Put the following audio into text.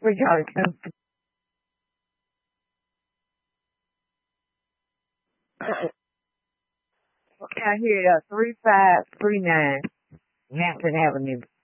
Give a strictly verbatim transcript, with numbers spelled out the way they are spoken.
for y'all to come. I hear uh, three five three nine Hampton Avenue.